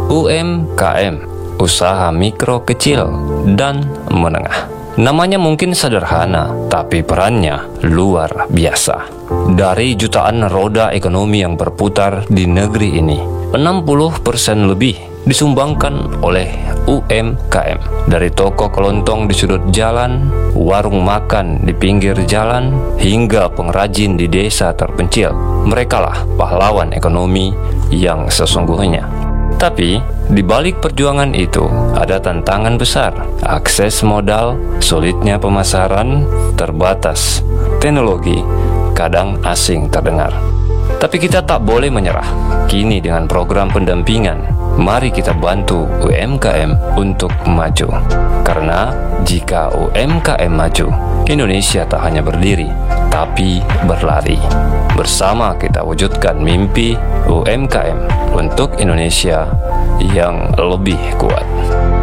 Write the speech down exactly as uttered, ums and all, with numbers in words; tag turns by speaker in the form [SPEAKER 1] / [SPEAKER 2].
[SPEAKER 1] U M K M, usaha mikro kecil dan menengah. Namanya mungkin sederhana, tapi perannya luar biasa. Dari jutaan roda ekonomi yang berputar di negeri ini, enam puluh persen lebih disumbangkan oleh U M K M. Dari toko kelontong di sudut jalan, warung makan di pinggir jalan, hingga pengrajin di desa terpencil. Merekalah pahlawan ekonomi yang sesungguhnya. Tapi, di balik perjuangan itu, ada tantangan besar. Akses modal, sulitnya pemasaran, terbatas teknologi, kadang asing terdengar. Tapi kita tak boleh menyerah. Kini dengan program pendampingan, mari kita bantu U M K M untuk maju. Karena jika U M K M maju, Indonesia tak hanya berdiri, tapi berlari. Bersama kita wujudkan mimpi U M K M untuk Indonesia yang lebih kuat.